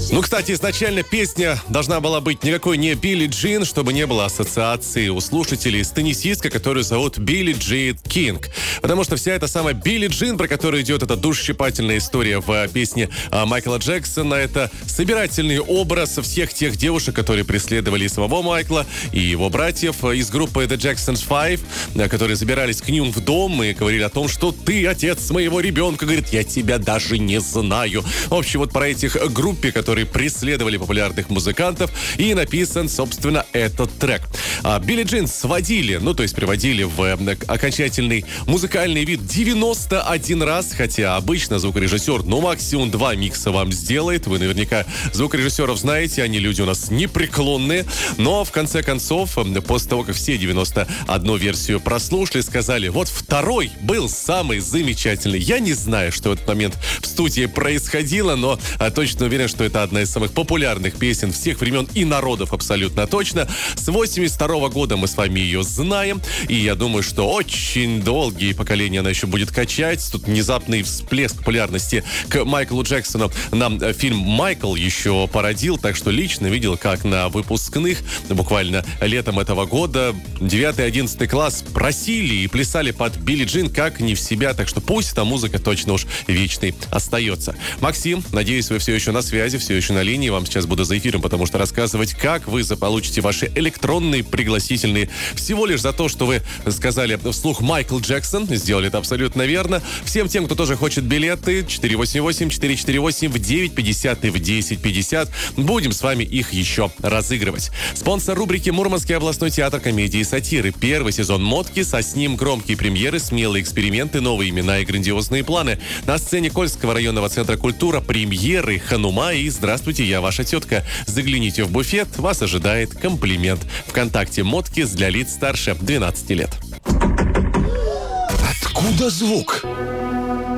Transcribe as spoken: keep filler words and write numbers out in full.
Ну, кстати, изначально песня должна была быть никакой не Билли Джин, чтобы не было ассоциации у слушателей с теннисисткой, которую зовут Билли Джин Кинг. Потому что вся эта самая Билли Джин, про которую идет эта душещипательная история в песне Майкла Джексона, это собирательный образ всех тех девушек, которые преследовали и самого Майкла, и его братьев из группы The Jacksons Five, которые забирались к ним в дом и говорили о том, что ты отец моего ребенка. Говорит, я тебя даже не знаю. В общем, вот про этих группе, которые преследовали популярных музыкантов, и написан, собственно, этот трек. А Билли Джин сводили, ну, то есть приводили в окончательный музыкальный вид девяносто один раз, хотя обычно звукорежиссер, ну, максимум два микса вам сделает. Вы наверняка звукорежиссеров знаете, они люди у нас непреклонные, но в конце концов, после того, как все девяносто одну версию прослушали, сказали, вот второй был самый замечательный. Я не знаю, что в этот момент в студии происходило, но а, точно уверен, что это одна из самых популярных песен всех времен и народов абсолютно точно. С восемьдесят второго года мы с вами ее знаем, и я думаю, что очень долгие поколения она еще будет качать. Тут внезапный всплеск популярности к Майклу Джексону нам фильм «Майкл» еще породил, так что лично видел, как на выпускных буквально летом этого года девятый-одиннадцатый класс просили и плясали под Билли Джин как не в себя, так что пусть эта музыка точно уж вечной остается. Максим, надеюсь, вы все еще на связи, все еще на линии. Вам сейчас буду за эфиром, потому что рассказывать, как вы заполучите ваши электронные пригласительные всего лишь за то, что вы сказали вслух «Майкл Джексон». Сделали это абсолютно верно. Всем тем, кто тоже хочет билеты, четыре восемь восемь четыре четыре восемь в девять пятьдесят и в десять пятьдесят. Будем с вами их еще разыгрывать. Спонсор рубрики «Мурманский областной театр комедии и сатиры». Первый сезон «Мотки», со с ним громкие премьеры, смелые эксперименты, новые имена и грандиозные планы. На сцене Кольского районного центра культура премьеры «Ханума» и «Здравствуйте, я ваша тетка». Загляните в буфет, вас ожидает комплимент. ВКонтакте «Мотки» для лиц старше двенадцати лет. Откуда звук?